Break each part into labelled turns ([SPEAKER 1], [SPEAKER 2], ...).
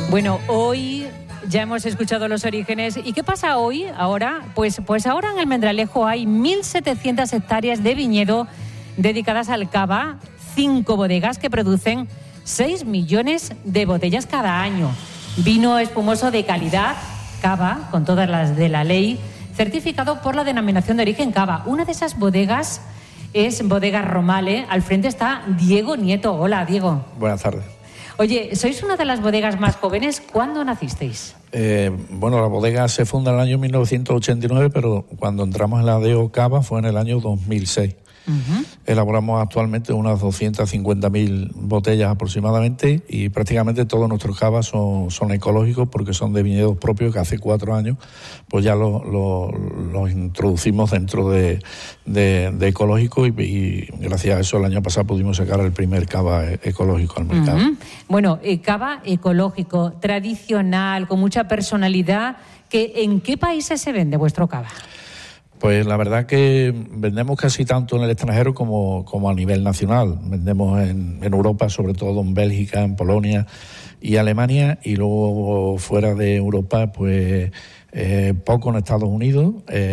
[SPEAKER 1] Bueno, hoy ya hemos escuchado los orígenes. ¿Y qué pasa hoy? Pues ahora en Almendralejo hay 1.700 hectáreas de viñedo dedicadas al cava, 5 bodegas que producen 6 millones de botellas cada año. Vino espumoso de calidad, cava, con todas las de la ley, certificado por la denominación de origen cava. Una de esas bodegas es Bodega Romale. Al frente está Diego Nieto. Hola, Diego.
[SPEAKER 2] Buenas tardes.
[SPEAKER 1] Oye, sois una de las bodegas más jóvenes. ¿Cuándo nacisteis?
[SPEAKER 2] Bueno, la bodega se funda en el año 1989, pero cuando entramos en la DO Cava fue en el año 2006. Uh-huh. Elaboramos actualmente unas 250.000 botellas aproximadamente y prácticamente todos nuestros cavas son ecológicos porque son de viñedos propios que hace 4 años pues ya los introducimos dentro de ecológico y gracias a eso el año pasado pudimos sacar el primer cava ecológico al mercado.
[SPEAKER 1] Uh-huh. Bueno, cava ecológico, tradicional, con mucha personalidad. ¿En qué países se vende vuestro cava?
[SPEAKER 2] Pues la verdad que vendemos casi tanto en el extranjero como a nivel nacional. Vendemos en Europa, sobre todo en Bélgica, en Polonia y Alemania, y luego fuera de Europa, pues poco en Estados Unidos.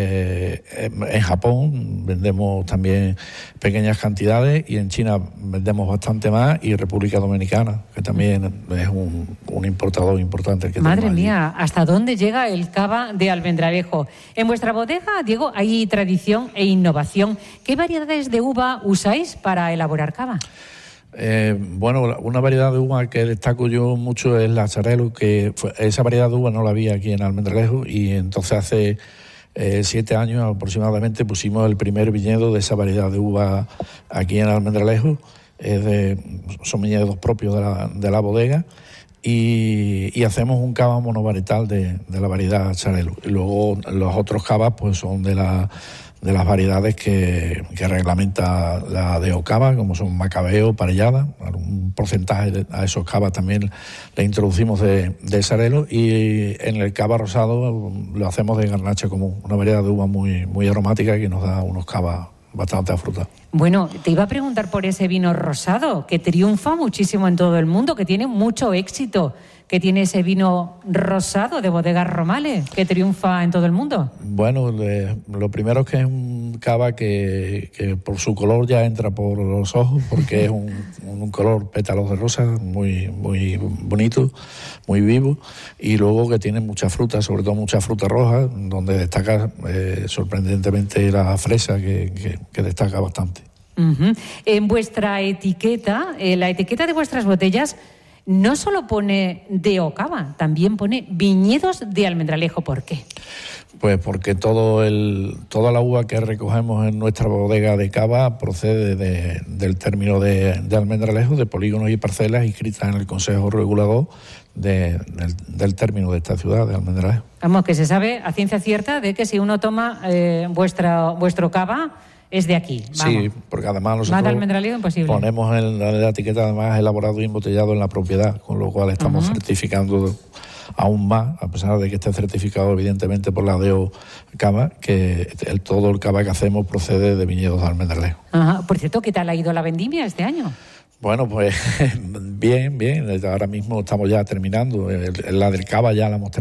[SPEAKER 2] En Japón vendemos también pequeñas cantidades y en China vendemos bastante más, y República Dominicana, que también es un importador importante.
[SPEAKER 1] Madre mía, ¿hasta dónde llega el cava de Almendralejo? En vuestra bodega, Diego, hay tradición e innovación. ¿Qué variedades de uva usáis para elaborar cava?
[SPEAKER 2] Bueno, una variedad de uva que destaco yo mucho es la Xarel·lo, que esa variedad de uva no la había aquí en Almendralejo, y entonces hace 7 años aproximadamente pusimos el primer viñedo de esa variedad de uva aquí en Almendralejo. Son viñedos propios de la bodega, y hacemos un cava monovarietal de la variedad Xarel·lo. Y luego los otros cavas pues son de las variedades que reglamenta la DO Cava, como son Macabeo, Parellada. Un porcentaje a esos cavas también le introducimos de Xarel·lo, y en el cava rosado lo hacemos de Garnacha común, una variedad de uva muy, muy aromática que nos da unos cavas bastante afrutados.
[SPEAKER 1] Bueno, te iba a preguntar por ese vino rosado, que triunfa muchísimo en todo el mundo, que tiene mucho éxito, que tiene ese vino rosado de Bodega Romale, que triunfa en todo el mundo.
[SPEAKER 2] Bueno, lo primero es que es un cava que por su color ya entra por los ojos, porque es un color pétalos de rosa muy, muy bonito, muy vivo, y luego que tiene mucha fruta, sobre todo mucha fruta roja, donde destaca sorprendentemente la fresa, que destaca bastante.
[SPEAKER 1] Uh-huh. En vuestra etiqueta, la etiqueta de vuestras botellas no solo pone DO Cava, también pone viñedos de Almendralejo. ¿Por qué?
[SPEAKER 2] Pues porque toda la uva que recogemos en nuestra bodega de cava procede del término de Almendralejo, de polígonos y parcelas inscritas en el Consejo Regulador del término de esta ciudad, de Almendralejo.
[SPEAKER 1] Vamos, que se sabe a ciencia cierta de que si uno toma vuestro cava es de aquí. Vamos.
[SPEAKER 2] Sí, porque además nosotros ponemos en la etiqueta además elaborado y embotellado en la propiedad, con lo cual estamos certificando aún más, a pesar de que esté certificado evidentemente por la DO Cava, que todo el cava que hacemos procede de viñedos de Almendralejo.
[SPEAKER 1] Ajá. Por cierto, ¿qué tal ha ido la vendimia este año?
[SPEAKER 2] Bueno, pues bien. Ahora mismo estamos ya terminando. La del cava ya la hemos terminado.